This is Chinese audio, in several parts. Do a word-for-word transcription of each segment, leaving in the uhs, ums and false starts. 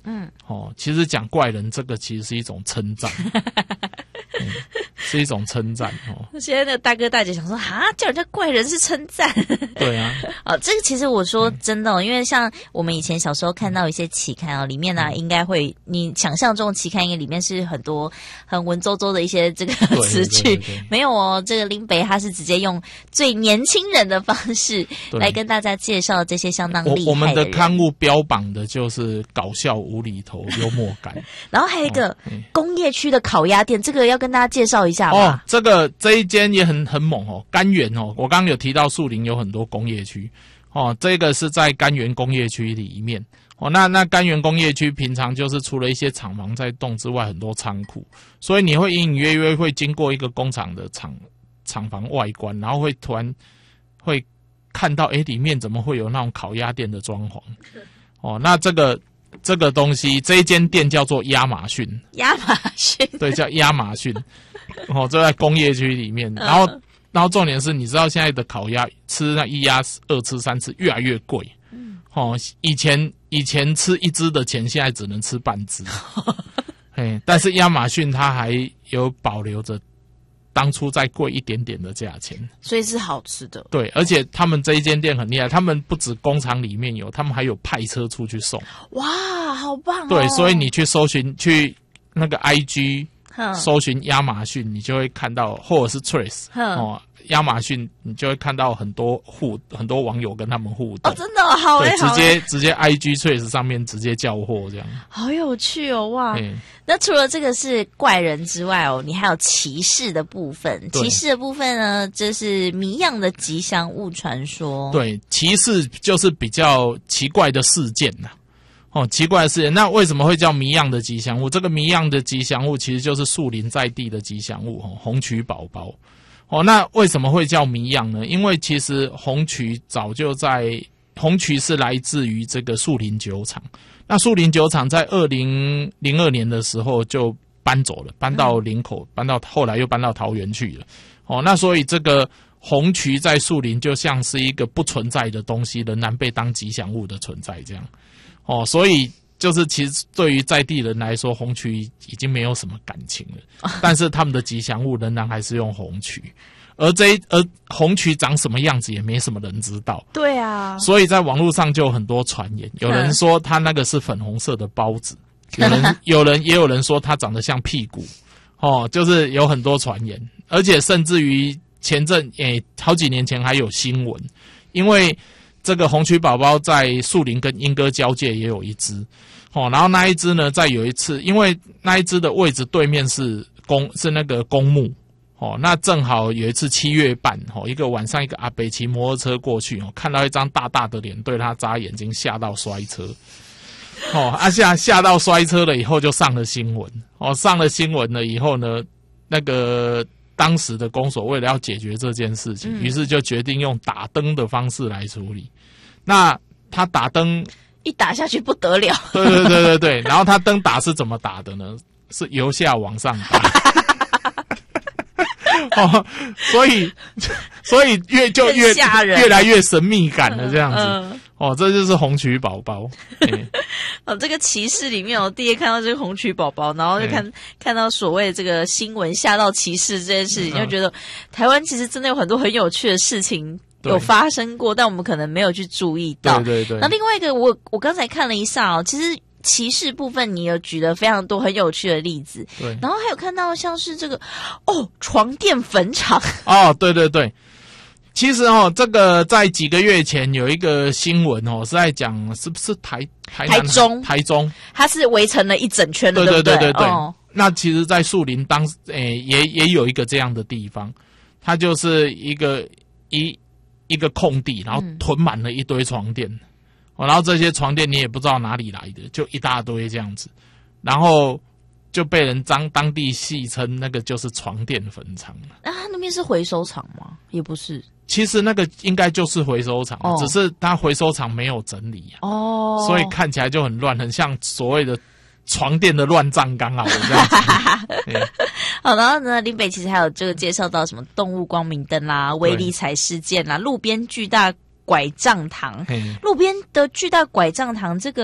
嗯， 哦，其实讲怪人这个其实是一种称赞。嗯，是一种称赞哦。 现在那个大哥大姐想说，哈，叫人家怪人是称赞。 对啊， 哦，这个其实我说真的、哦，因为像我们以前小时候看到一些期刊哦，里面呢、啊、应该会，你想象中的期刊应该里面是很多很文绉绉的一些这个词句，没有哦。这个林北他是直接用最年轻人的方式来跟大家介绍这些相当厉害的人。 我, 我们的刊物标榜的就是搞笑、无厘头、幽默感。 然后还有一个、哦、工业区的烤鸭店，这个要跟大家介绍一下吧。 哦，这个这一间也很很猛哦，甘源哦，我刚刚有提到树林有很多工业区哦，这个是在甘源工业区里面哦。那那甘源工业区平常就是除了一些厂房在动之外，很多仓库，所以你会隐隐约约会经过一个工厂的厂厂房外观，然后会突然会看到，诶，里面怎么会有那种烤鸭店的装潢哦？那这个。这个东西，这一间店叫做亚马逊。 亚马逊， 对，叫亚马逊。哦，就在工业区里面。然后，然后重点是，你知道现在的烤鸭吃那一鸭二吃三吃越来越贵。嗯。哦，以前以前吃一只的钱，现在只能吃半只。嘿，但是亚马逊它还有保留着当初再贵一点点的价钱， 所以是好吃的。 对，而且他们这一间店很厉害，他们不止工厂里面有，他们还有派车出去送。 哇，好棒哦！ 对，所以你去搜寻去那个 I G 搜寻亚马逊，你就会看到，或者是 Trace 哦，亚马逊你就会看到很多互很多网友跟他们互动。 哦，真的哦好诶， 对，直接直接 I G Trace 上面直接叫货这样。 好有趣哦，哇！那除了这个是怪人之外哦，你还有骑士的部分。骑士的部分呢，这是谜样的吉祥物传说。 对，骑士就是比较奇怪的事件呐、啊。哦，奇怪的事件，那为什么会叫谜样的吉祥物？这个谜样的吉祥物其实就是树林在地的吉祥物哦，红曲宝宝。哦，那为什么会叫谜样呢？因为其实红曲早就在，红曲是来自于这个树林酒厂。那树林酒厂在二零零二年的时候就搬走了，搬到林口，嗯、搬到后来又搬到桃园去了。哦，那所以这个红曲在树林就像是一个不存在的东西，仍然被当吉祥物的存在这样。哦，所以就是其实对于在地人来说，红曲已经没有什么感情了，但是他们的吉祥物仍然还是用红曲。而这而红曲长什么样子也没什么人知道。 对啊， 所以在网络上就有很多传言，有人说它那个是粉红色的包子，有人有人也有人说它长得像屁股，哦，就是有很多传言，而且甚至于前阵诶好几年前还有新闻，因为这个红曲宝宝在树林跟莺歌交界也有一只，哦，然后那一只呢，在有一次，因为那一只的位置对面是公是那个公墓。哦，那正好有一次七月半，哦，一个晚上，一个阿伯骑摩托车过去，哦，看到一张大大的脸对他眨眼睛，吓到摔车。哦，啊吓吓到摔车了以后就上了新闻。哦，上了新闻了以后呢，那个当时的公所为了要解决这件事情，于、嗯、是就决定用打灯的方式来处理。那他打灯一打下去不得了。 对对对对对，然后他灯打是怎么打的呢？是由下往上打。哦，所以，所以越就越越来越神秘感了，这样子。嗯嗯、哦，这就是红曲宝宝。欸、 哦，这个骑士里面，我第一看到这个红曲宝宝，然后就看、欸、看到所谓的这个新闻吓到骑士这件事情，嗯、就觉得台湾其实真的有很多很有趣的事情有发生过，但我们可能没有去注意到。 对对对。 那另外一个，我我刚才看了一下哦，其实。骑士部分你有举了非常多很有趣的例子， 对， 然后还有看到像是这个哦床垫坟场哦，对对对，其实哦这个在几个月前有一个新闻哦是在讲是不是台台台中台中， 它是围成了一整圈的， 对对对对对对。哦、那其实，在树林当诶也也有一个这样的地方，它就是一个一一个空地，然后囤满了一堆床垫。嗯哦，然后这些床垫你也不知道哪里来的，就一大堆这样子，然后就被人当当地戏称那个就是床垫坟场了。 啊，那边是回收厂吗？也不是。 其实那个应该就是回收厂，哦、只是它回收厂没有整理啊，哦，所以看起来就很乱，很像所谓的床垫的乱葬岗啊，这样子。 好，然后呢，林北其实还有这个介绍到什么动物光明灯啦、威力彩事件啦、路边巨大拐杖糖，路边的巨大拐杖糖，这个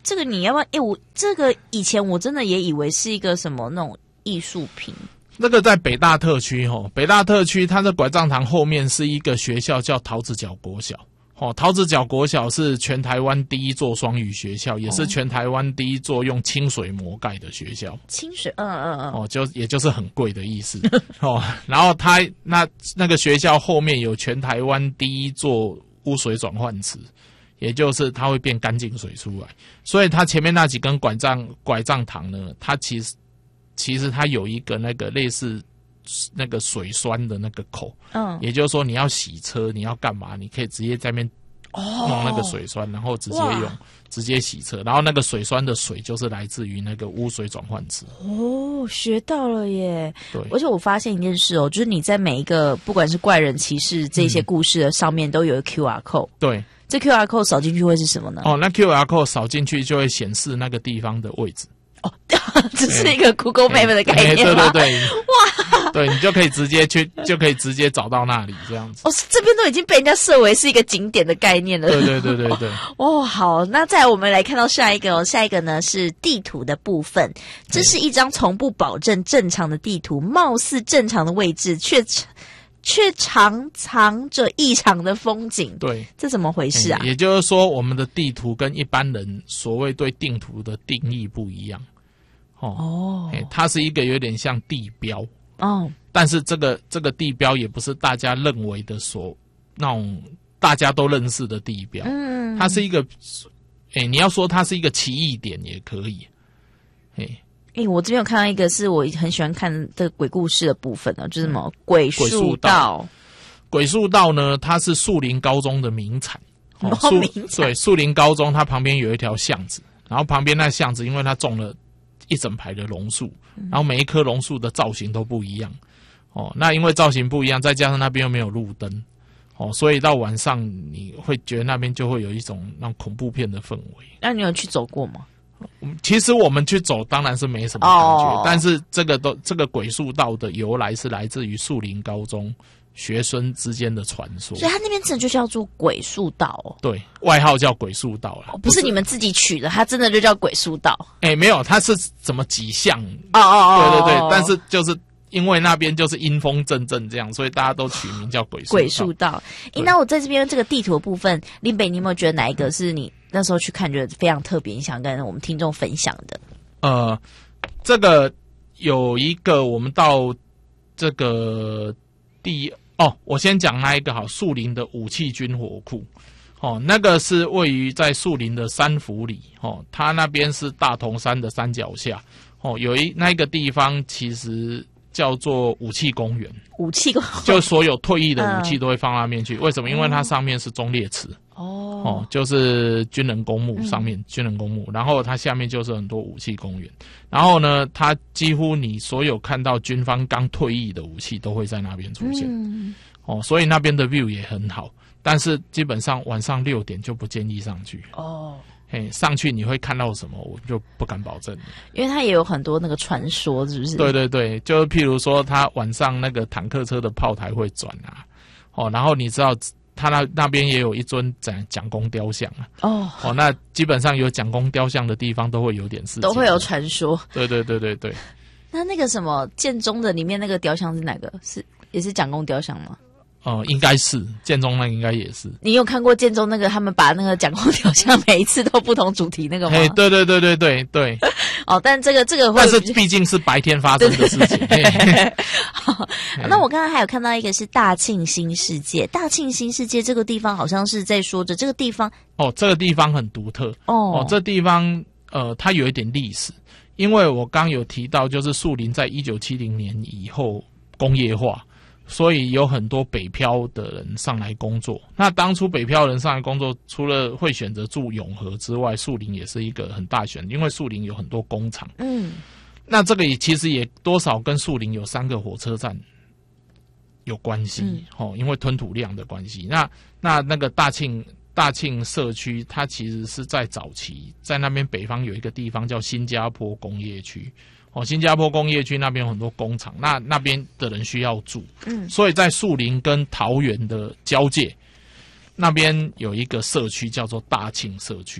这个你要不要？哎，我这个以前我真的也以为是一个什么那种艺术品。 那个在北大特区吼，北大特区它的拐杖堂后面是一个学校叫桃子角国小。哦，桃子角国小是全台湾第一座双语学校，也是全台湾第一座用清水模盖的学校。 清水，嗯嗯嗯， 哦，就也就是很贵的意思哦。然后它那那个学校后面有全台湾第一座污水转换池，也就是它会变干净水出来。所以它前面那几根拐杖拐杖糖呢，它其实其实它有一个那个类似。那个水栓的那个口，嗯，也就是说你要洗车，你要干嘛？你可以直接在那边弄那个水栓，然后直接用直接洗车，然后那个水栓的水就是来自于那个污水转换池。 哦，学到了耶！ 对， 而且我发现一件事哦，就是你在每一个不管是怪人骑士这些故事的上面都有 Q R code。 对， 这 Q R code 扫进去会是什么呢？ 哦，那 Q R code 扫进去就会显示那个地方的位置。 哦，这是一个 Google Map 的概念吗？ 对对对，哇，对你就可以直接去，就可以直接找到那里这样子。 哦，这边都已经被人家设为是一个景点的概念了。 对对对对对。 哦，好，那再来我们来看到下一个哦，下一个呢是地图的部分。这是一张从不保证正常的地图，貌似正常的位置，却却常藏着异常的风景。 对， 这怎么回事啊？ 也就是说，我们的地图跟一般人所谓对地图的定义不一样。哦，欸、它是一个有点像地标哦，但是这个这个地标也不是大家认为的所那种大家都认识的地标，嗯，它是一个，哎、欸，你要说它是一个奇异点也可以，哎、欸， 哎、欸，我这边有看到一个是我很喜欢看的鬼故事的部分呢，就是什么鬼树道， 鬼树道呢，它是树林高中的名产， 哦，名产对，树林高中它旁边有一条巷子，然后旁边那巷子因为它种了一整排的榕树，然后每一棵榕树的造型都不一样，哦，那因为造型不一样，再加上那边又没有路灯，哦，所以到晚上你会觉得那边就会有一种那种恐怖片的氛围。 那你有去走过吗？ 其实我们去走当然是没什么感觉，哦，但是这个都这个鬼树道的由来是来自于树林高中学生之间的传说， 所以他那边真的就叫做鬼树道哦。 对，外号叫鬼树道了， 哦，不是你们自己取的，它真的就叫鬼树道。 哎，欸，没有，它是怎么几项？ 哦哦哦， 对对对，但是就是因为那边就是阴风阵阵这样，所以大家都取名叫鬼树道。 鬼树道。哎，那我在这边这个地图的部分，林北，你有没有觉得哪一个是你那时候去看觉得非常特别，你想跟我们听众分享的？ 呃，这个有一个我们到这个第。哦，我先讲那一个好，树林的武器军火库，哦，那个是位于在树林的山府里，哦，它那边是大同山的山脚下，哦，有一那一个地方其实叫做武器公园， 武器公园就所有退役的武器都会放那边去，嗯，为什么？因为它上面是忠烈祠。哦哦，就是军人公墓上面，嗯，军人公墓，然后它下面就是很多武器公园，然后呢，它几乎你所有看到军方刚退役的武器都会在那边出现，嗯，哦，所以那边的 view 也很好，但是基本上晚上六点就不建议上去哦。嘿，上去你会看到什么，我就不敢保证， 因为它也有很多那个传说，是不是？ 对对对，就譬如说，它晚上那个坦克车的炮台会转啊，哦，然后你知道。他那那边也有一尊蒋蒋公雕像啊，哦哦，那基本上有蒋公雕像的地方都会有点事情， 都会有传说。 对对对对对。 那那个什么建中的里面那个雕像是哪个？是也是蒋公雕像吗？ 哦，应该是建中那应该也是。 你有看过建中那个他们把那个蒋公雕像每一次都不同主题那个吗？ 哎，对对对对对对。 哦，但这个这个会， 但是毕竟是白天发生的事情。 好，那我刚刚还有看到一个是大庆新世界，大庆新世界这个地方好像是在说着这个地方哦，这个地方很独特哦，哦，这地方呃它有一点历史，因为我刚有提到就是树林在一九七零年以后工业化。所以有很多北漂的人上来工作。那当初北漂人上来工作，除了会选择住永和之外，树林也是一个很大选，因为树林有很多工厂。嗯，那这个也其实也多少跟树林有三个火车站有关系。嗯，哦，因为吞吐量的关系。那那那个大庆大庆社区，它其实是在早期，在那边北方有一个地方叫新加坡工业区。哦，新加坡工业区那边有很多工厂，那那边的人需要住，嗯，所以在树林跟桃园的交界，那边有一个社区叫做大庆社区。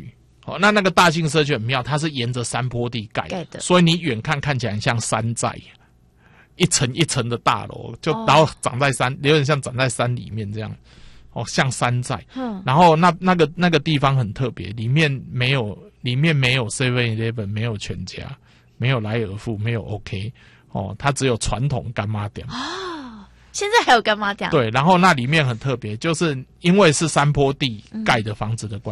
哦，那那个大兴社区很妙，它是沿着山坡地盖 的, 盖的， 所以你远看看起来像山寨，一层一层的大楼，就然后长在山，有点像长在山里面这样，哦，像山寨。嗯，然后那那个那个地方很特别，里面没有里面没有 seven eleven， 没有全家，没有莱尔富，没有 OK， 哦，它只有传统干妈店。 哦，现在还有干妈店？ 对，然后那里面很特别，就是因为是山坡地盖的房子的关